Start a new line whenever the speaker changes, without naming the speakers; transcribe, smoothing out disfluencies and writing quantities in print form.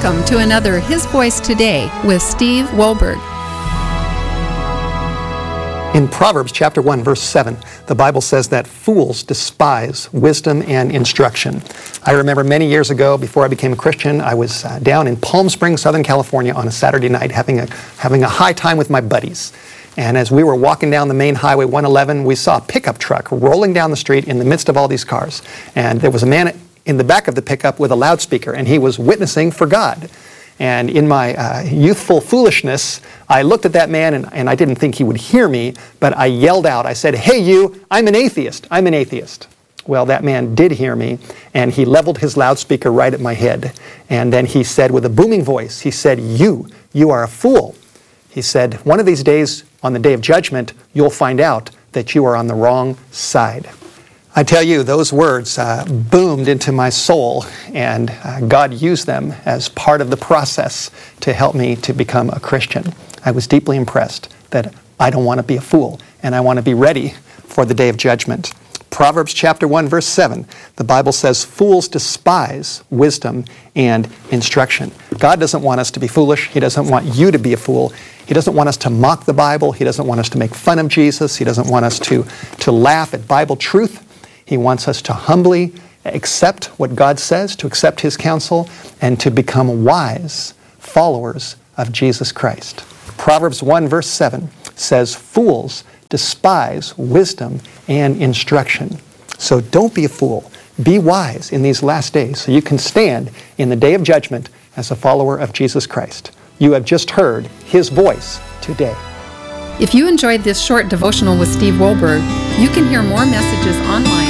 Welcome to another His Voice Today with Steve Wohlberg.
In Proverbs chapter 1, verse 7, the Bible says that fools despise wisdom and instruction. I remember many years ago, before I became a Christian, I was down in Palm Springs, Southern California on a Saturday night having a high time with my buddies. And as we were walking down the main highway 111, we saw a pickup truck rolling down the street in the midst of all these cars. And there was a man in the back of the pickup with a loudspeaker, and he was witnessing for God. And in my youthful foolishness, I looked at that man, and I didn't think he would hear me, but I yelled out, I said, "Hey you, I'm an atheist, I'm an atheist." Well, that man did hear me, and he leveled his loudspeaker right at my head. And then he said with a booming voice, he said, you are a fool. He said, one of these days, on the day of judgment, you'll find out that you are on the wrong side. I tell you, those words boomed into my soul, and God used them as part of the process to help me to become a Christian. I was deeply impressed that I don't want to be a fool, and I want to be ready for the day of judgment. Proverbs chapter 1, verse 7, the Bible says, fools despise wisdom and instruction. God doesn't want us to be foolish. He doesn't want you to be a fool. He doesn't want us to mock the Bible. He doesn't want us to make fun of Jesus. He doesn't want us to laugh at Bible truth. He wants us to humbly accept what God says, to accept His counsel, and to become wise followers of Jesus Christ. Proverbs 1 verse 7 says, fools despise wisdom and instruction. So don't be a fool. Be wise in these last days so you can stand in the day of judgment as a follower of Jesus Christ. You have just heard His voice today.
If you enjoyed this short devotional with Steve Wohlberg, you can hear more messages online